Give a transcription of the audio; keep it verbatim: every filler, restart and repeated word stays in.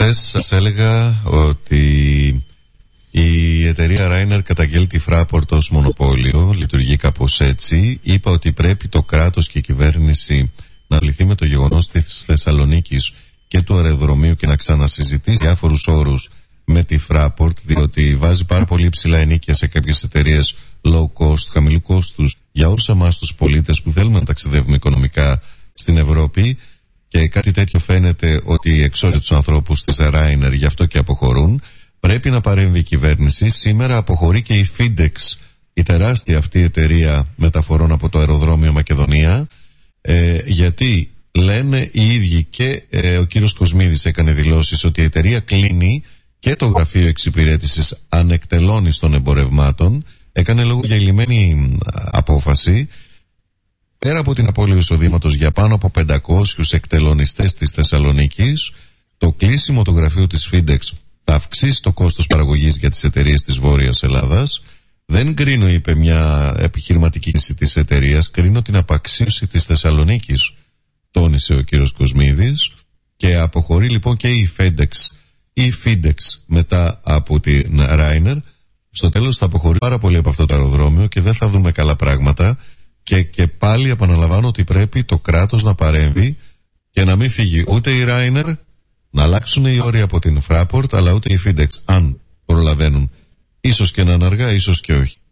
χθες σας έλεγα ότι η εταιρεία Ryanair καταγγέλει τη Fraport ως μονοπόλιο, λειτουργεί κάπως έτσι. Είπα ότι πρέπει το κράτος και η κυβέρνηση να λυθεί με το γεγονός της Θεσσαλονίκης και του αεροδρομίου και να ξανασυζητήσει διάφορους όρους με τη Fraport, διότι βάζει πάρα πολύ ψηλά ενίκια σε κάποιες εταιρείες low cost, χαμηλού κόστους για όλους εμάς τους πολίτες που θέλουμε να ταξιδεύουμε οικονομικά στην Ευρώπη, και κάτι τέτοιο φαίνεται ότι εξώζει τους ανθρώπους της Ryanair, γι' αυτό και αποχωρούν. Πρέπει να παρέμβει η κυβέρνηση. Σήμερα αποχωρεί και η FedEx, η τεράστια αυτή εταιρεία μεταφορών από το αεροδρόμιο Μακεδονία, ε, γιατί λένε οι ίδιοι και ε, ο κύριος Κοσμίδης έκανε δηλώσεις ότι η εταιρεία κλείνει και το γραφείο εξυπηρέτησης ανεκτελώνης των εμπορευμάτων. Έκανε λόγο για ηλυμένη απόφαση. Πέρα από την απώλεια εισοδήματος για πάνω από πεντακόσιους εκτελονιστές της Θεσσαλονίκης, το κλείσιμο του γραφείου της FedEx θα αυξήσει το κόστος παραγωγής για τις εταιρείες της Βόρειας Ελλάδας. Δεν κρίνω, είπε, μια επιχειρηματική κίνηση της εταιρείας, κρίνω την απαξίωση της Θεσσαλονίκης, τόνισε ο κύριος Κοσμίδης, και αποχωρεί λοιπόν και η FedEx, η FedEx μετά από την Ryanair. Στο τέλος θα αποχωρεί πάρα πολύ από αυτό το αεροδρόμιο και δεν θα δούμε καλά πράγματα. Και, και πάλι επαναλαμβάνω ότι πρέπει το κράτος να παρέμβει και να μην φύγει ούτε η Ryanair, να αλλάξουν οι όροι από την Fraport, αλλά ούτε η FedEx, αν προλαβαίνουν. Ίσως και να είναι αργά, ίσως και όχι.